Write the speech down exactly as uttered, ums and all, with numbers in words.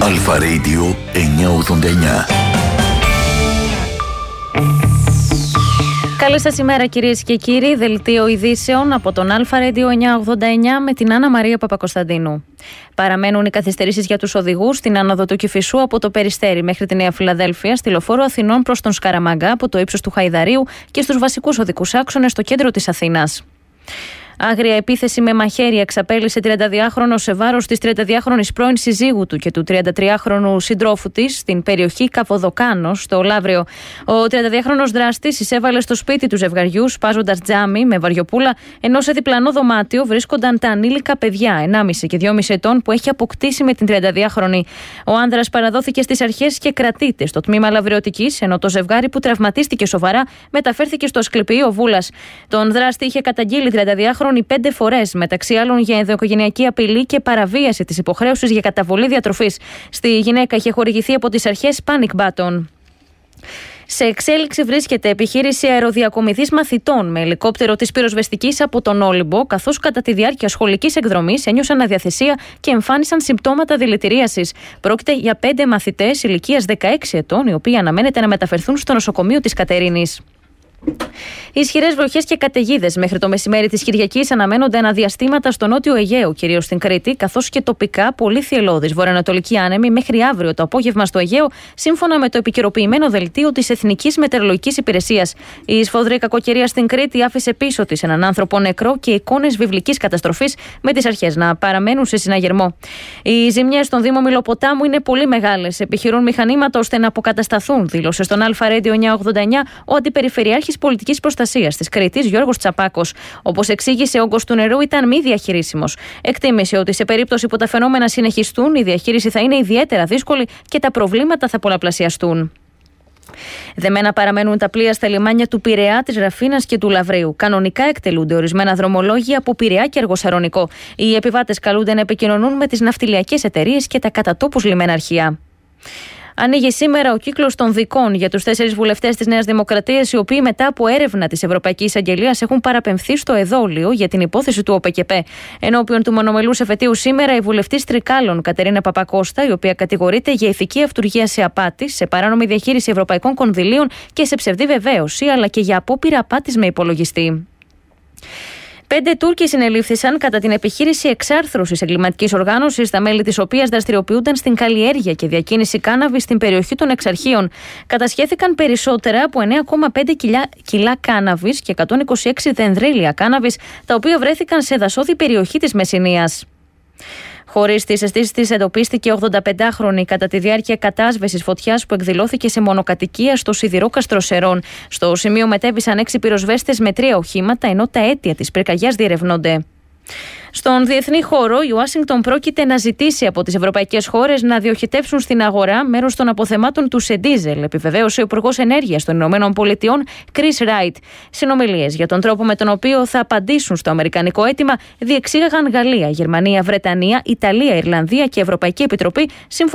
Αλφα Radio εννιακόσια ογδόντα εννιά. Καλή σας ημέρα κυρίες και κύριοι, δελτίο ειδήσεων από τον Αλφα Radio εννιακόσια ογδόντα εννιά με την Άννα Μαρία Παπακοσταντίνου. Παραμένουν οι καθυστερήσεις για τους οδηγούς στην άνοδο του Κηφισού από το Περιστέρι μέχρι τη Νέα Φιλαδέλφεια, στη λεωφόρο Αθηνών προς τον Σκαραμαγκά από το ύψος του Χαϊδαρίου και στους βασικούς οδικούς άξονες στο κέντρο της Αθήνας. Άγρια επίθεση με μαχαίρι εξαπέλυσε τριανταδυάχρονο σε βάρος της τριανταδυάχρονης πρώην συζύγου του και του τριαντατριάχρονου συντρόφου της στην περιοχή Καβοδοκάνος, στο Λαύριο. Ο τριανταδυάχρονος δράστης εισέβαλε στο σπίτι του ζευγαριού σπάζοντας τζάμι με βαριοπούλα, ενώ σε διπλανό δωμάτιο βρίσκονταν τα ανήλικα παιδιά ενάμιση και δυόμιση ετών που έχει αποκτήσει με την τριανταδυάχρονη. Ο άνδρας παραδόθηκε στις αρχές και κρατείται στο τμήμα λαβριωτικής, ενώ το ζευγάρι που τραυματίστηκε σοβαρά μεταφέρθηκε στο Ασκληπιείο Βούλας. Τον δράστη είχε καταγγείλει τριανταδυάχρονη πέντε φορές, μεταξύ άλλων για ενδοοικογενειακή απειλή και παραβίαση της υποχρέωσης για καταβολή διατροφής. Στη γυναίκα είχε χορηγηθεί από τις αρχές panic button. Σε εξέλιξη βρίσκεται επιχείρηση αεροδιακομιδής μαθητών με ελικόπτερο της πυροσβεστικής από τον Όλυμπο, καθώς κατά τη διάρκεια σχολικής εκδρομής ένιωσαν αδιαθεσία και εμφάνισαν συμπτώματα δηλητηρίασης. Πρόκειται για πέντε μαθητές ηλικίας δεκαέξι ετών, οι οποίοι αναμένεται να μεταφερθούν στο νοσοκομείο της Κατερίνης. Ισχυρές βροχές και καταιγίδες μέχρι το μεσημέρι της Κυριακής αναμένονται αναδιαστήματα στο νότιο Αιγαίο, κυρίως στην Κρήτη, καθώς και τοπικά πολύ θυελλώδης βορειοανατολική άνεμη μέχρι αύριο το απόγευμα στο Αιγαίο, σύμφωνα με το επικαιροποιημένο δελτίο της Εθνικής Μετεωρολογικής Υπηρεσίας. Η σφοδρή κακοκαιρία στην Κρήτη άφησε πίσω της έναν άνθρωπο νεκρό και εικόνες βιβλικής καταστροφής, με τις αρχές να παραμένουν σε συναγερμό. Οι ζημιές στον Δήμο Μηλοποτάμου είναι πολύ μεγάλες. Επιχειρούν μηχανήματα ώστε να αποκατασταθούν, δήλωσε στον Αλφα Radio εννιακόσια ογδόντα εννιά ο Αντιπεριφερειάρχης Πολιτικής Προστασίας της Κρήτης Γιώργος Τσαπάκος. Όπως εξήγησε, ο όγκος του νερού ήταν μη διαχειρίσιμος. Εκτίμησε ότι σε περίπτωση που τα φαινόμενα συνεχιστούν, η διαχείριση θα είναι ιδιαίτερα δύσκολη και τα προβλήματα θα πολλαπλασιαστούν. Δεμένα παραμένουν τα πλοία στα λιμάνια του Πειραιά, της Ραφίνας και του Λαυρίου. Κανονικά εκτελούνται ορισμένα δρομολόγια από Πειραιά και Αργοσαρονικό. Οι επιβάτες καλούνται να επικοινωνούν με τις ναυτιλιακές εταιρείες και τα κατατόπους λιμεναρχεία. Ανοίγει σήμερα ο κύκλος των δικών για τους τέσσερις βουλευτές της Νέας Δημοκρατίας, οι οποίοι μετά από έρευνα της Ευρωπαϊκής Αγγελίας έχουν παραπεμφθεί στο εδόλιο για την υπόθεση του ΟΠΕΚΕΠΕ. Ενώπιον του μονομελούς εφετείου σήμερα, η βουλευτής Τρικάλων Κατερίνα Παπακώστα, η οποία κατηγορείται για ηθική αυτουργία σε απάτη, σε παράνομη διαχείριση ευρωπαϊκών κονδυλίων και σε ψευδή βεβαίωση, αλλά και για απόπειρα απάτης με υπολογιστή. Πέντε Τούρκοι συνελήφθησαν κατά την επιχείρηση εξάρθρωσης εγκληματικής οργάνωσης, τα μέλη της οποίας δραστηριοποιούνταν στην καλλιέργεια και διακίνηση κάναβης στην περιοχή των Εξαρχείων. Κατασχέθηκαν περισσότερα από εννέα κόμμα πέντε κιλά κάναβης και εκατόν είκοσι έξι δενδρίλια κάναβης, τα οποία βρέθηκαν σε δασόδη περιοχή της Μεσσηνίας. Χωρίς τις αισθήσεις της, εντοπίστηκε ογδονταπεντάχρονη κατά τη διάρκεια κατάσβεσης φωτιάς που εκδηλώθηκε σε μονοκατοικία στο σιδηρόκαστρο Σερών. Στο σημείο μετέβησαν έξι πυροσβέστες με τρία οχήματα, ενώ τα αίτια της πυρκαγιάς διερευνώνται. Στον διεθνή χώρο, η Ουάσιγκτον πρόκειται να ζητήσει από τις ευρωπαϊκές χώρες να διοχετεύσουν στην αγορά μέρος των αποθεμάτων του σε ντίζελ, επιβεβαίωσε ο Υπουργός Ενέργειας των Ηνωμένων Πολιτειών, Chris Wright. Συνομιλίες για τον τρόπο με τον οποίο θα απαντήσουν στο αμερικανικό αίτημα διεξήγαγαν Γαλλία, Γερμανία, Βρετανία, Ιταλία, Ιρλανδία και Ευρωπαϊκή Επιτροπή,